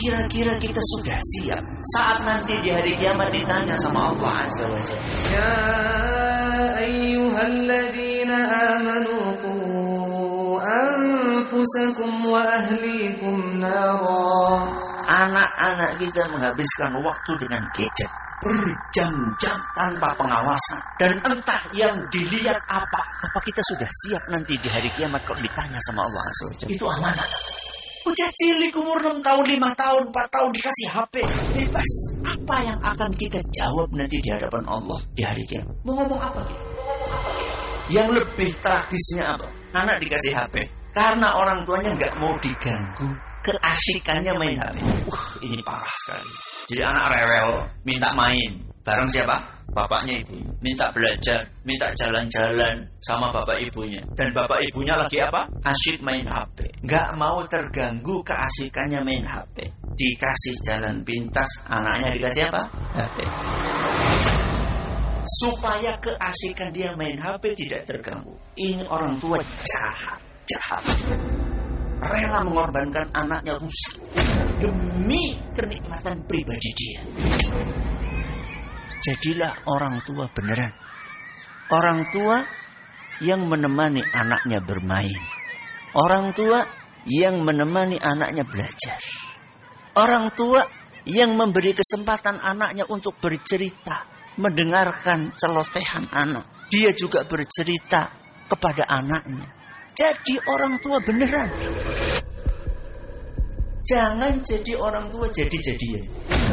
kira-kira kita sudah siap saat nanti di hari kiamat ditanya sama Allah Azza wa Jalla. Ya ayyuhalladzina amanu qu anfusakum wa ahlikum nara. Anak-anak kita menghabiskan waktu dengan gadget berjam-jam tanpa pengawasan, dan entah yang dilihat apa kita sudah siap nanti di hari kiamat kalau ditanya sama Allah Azza wa Jalla. Itu amanah. Udah cilik umur 6 tahun, 5 tahun, 4 tahun dikasih HP bebas. Apa yang akan kita jawab nanti di hadapan Allah di hari kiamat? Mau ngomong apa kita? Yang lebih tragisnya apa? Anak dikasih HP karena orang tuanya nggak mau diganggu keasikannya main HP. Ini parah sekali. Jadi anak rewel minta main bareng siapa? Bapaknya itu. Minta belajar, minta jalan-jalan sama bapak ibunya. Dan bapak ibunya lagi apa? Asyik main HP. Nggak mau terganggu keasikannya main HP. Dikasih jalan pintas, anaknya dikasih apa? HP. Supaya keasikan dia main HP tidak terganggu. Ini orang tua jahat. Rela mengorbankan anaknya rusak demi kenikmatan pribadi dia. Jadilah orang tua beneran. Orang tua yang menemani anaknya bermain. Orang tua yang menemani anaknya belajar. Orang tua yang memberi kesempatan anaknya untuk bercerita, mendengarkan celotehan anak. Dia juga bercerita kepada anaknya. Jadi orang tua beneran. Jangan jadi orang tua jadi-jadian.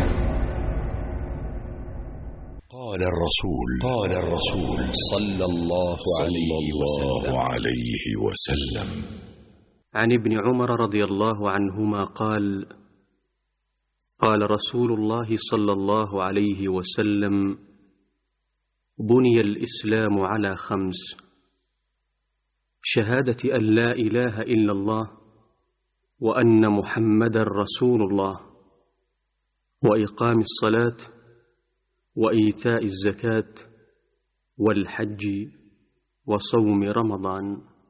قال الرسول صلى الله عليه وسلم عن ابن عمر رضي الله عنهما قال قال رسول الله صلى الله عليه وسلم بني الإسلام على 5: شهادة أن لا إله إلا الله وأن محمدا رسول الله وإقام الصلاة وإيتاء الزكاة والحج وصوم رمضان.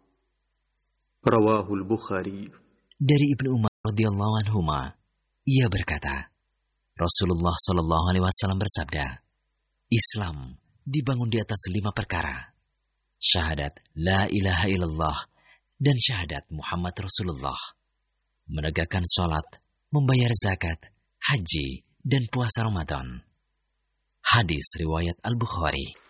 رواه البخاري. Dari Ibnu Umar radhiyallahu anhuma, ia berkata, Rasulullah sallallahu alaihi wasallam bersabda, Islam dibangun di atas 5 perkara: syahadat la ilaha illallah dan syahadat Muhammad Rasulullah, menegakkan sholat, membayar zakat, haji, dan puasa Ramadan. Hadis riwayat Al-Bukhari.